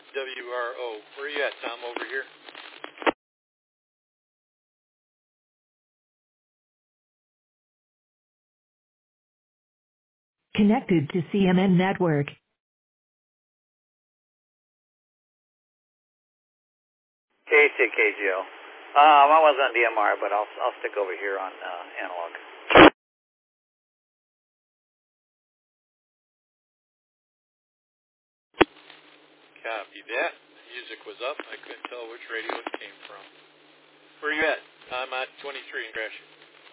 WRO. Where are you at, Tom? Over here? Connected to CMN Network. KCKGO. I was on DMR, but I'll stick over here on analog. Copy that. The music was up. I couldn't tell which radio it came from. Where are you at? I'm at 23 in Gratiot.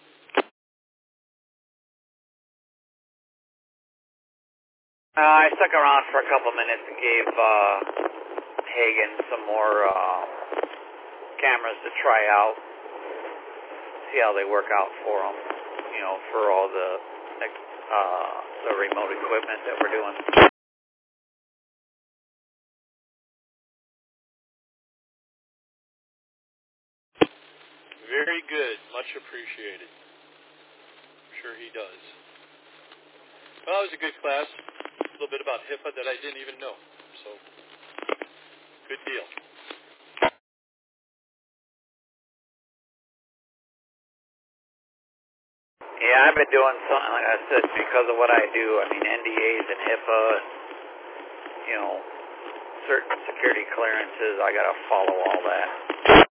I stuck around for a couple minutes and gave Hagen some more cameras to try out, see how they work out for him, you know, for all the remote equipment that we're doing. Very good. Much appreciated. I'm sure he does. Well, it was a good class. A little bit about HIPAA that I didn't even know. So, good deal. Yeah, I've been doing something, like I said, because of what I do. I mean, NDAs and HIPAA and, you know, certain security clearances, I got to follow all that.